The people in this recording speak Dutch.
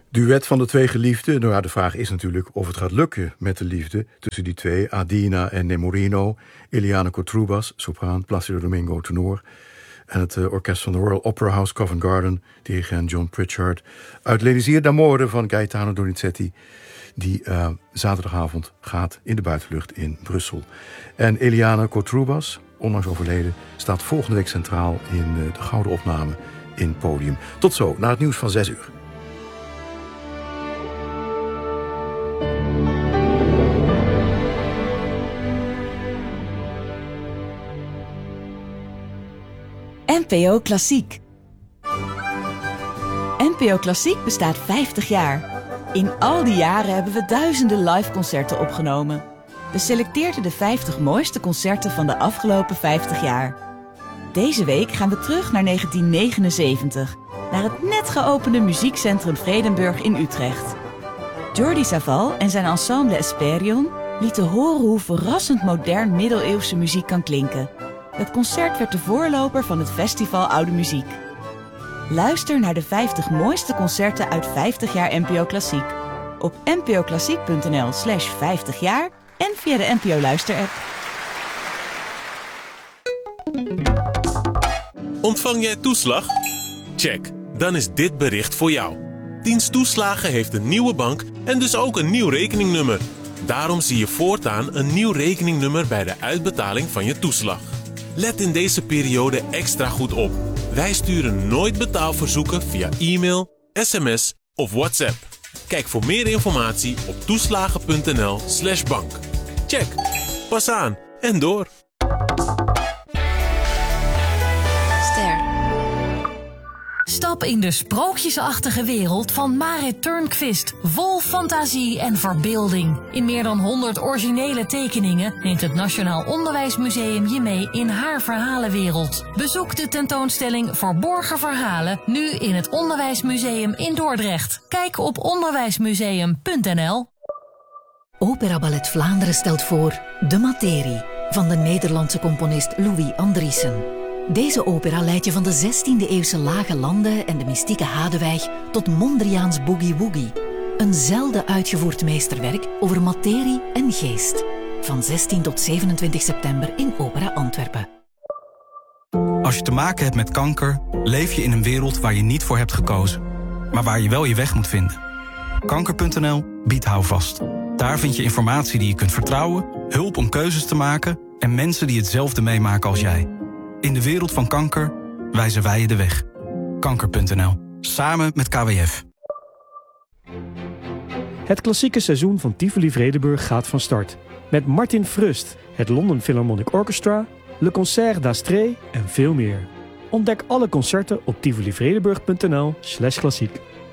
Duet van de twee geliefden. Nou ja, de vraag is natuurlijk of het gaat lukken met de liefde tussen die twee. Adina en Nemorino. Eliane Kotrubas, sopraan. Placido Domingo, tenor. En het orkest van de Royal Opera House, Covent Garden. Dirigent John Pritchard. Uit L'Elisir d'Amore van Gaetano Donizetti. Die zaterdagavond gaat in de buitenlucht in Brussel. En Eliane Kotrubas, onlangs overleden, staat volgende week centraal in de gouden opname in Podium. Tot zo, naar het nieuws van 6 uur. NPO Klassiek. NPO Klassiek bestaat 50 jaar. In al die jaren hebben we duizenden liveconcerten opgenomen. We selecteerden de 50 mooiste concerten van de afgelopen 50 jaar. Deze week gaan we terug naar 1979, naar het net geopende muziekcentrum Vredenburg in Utrecht. Jordi Savall en zijn ensemble Esperion lieten horen hoe verrassend modern middeleeuwse muziek kan klinken. Het concert werd de voorloper van het festival Oude Muziek. Luister naar de 50 mooiste concerten uit 50 jaar NPO Klassiek. Op npoklassiek.nl/50 jaar en via de NPO Luister-app. Ontvang jij toeslag? Check, dan is dit bericht voor jou. Dienst Toeslagen heeft een nieuwe bank en dus ook een nieuw rekeningnummer. Daarom zie je voortaan een nieuw rekeningnummer bij de uitbetaling van je toeslag. Let in deze periode extra goed op. Wij sturen nooit betaalverzoeken via e-mail, sms of WhatsApp. Kijk voor meer informatie op toeslagen.nl/bank. Check, pas aan en door. Stap in de sprookjesachtige wereld van Marit Turnquist. Vol fantasie en verbeelding. In meer dan 100 originele tekeningen neemt het Nationaal Onderwijsmuseum je mee in haar verhalenwereld. Bezoek de tentoonstelling Verborgen Verhalen nu in het Onderwijsmuseum in Dordrecht. Kijk op onderwijsmuseum.nl. Opera Ballet Vlaanderen stelt voor De Materie van de Nederlandse componist Louis Andriessen. Deze opera leidt je van de 16e-eeuwse lage landen en de mystieke Hadewijk tot Mondriaans Boogie Woogie. Een zelden uitgevoerd meesterwerk over materie en geest. Van 16 tot 27 september in Opera Antwerpen. Als je te maken hebt met kanker, leef je in een wereld waar je niet voor hebt gekozen. Maar waar je wel je weg moet vinden. Kanker.nl biedt houvast. Daar vind je informatie die je kunt vertrouwen, hulp om keuzes te maken en mensen die hetzelfde meemaken als jij. In de wereld van kanker wijzen wij je de weg. Kanker.nl. Samen met KWF. Het klassieke seizoen van Tivoli Vredenburg gaat van start. Met Martin Frust, het London Philharmonic Orchestra, Le Concert d'Astrée en veel meer. Ontdek alle concerten op tivolivredenburg.nl/klassiek.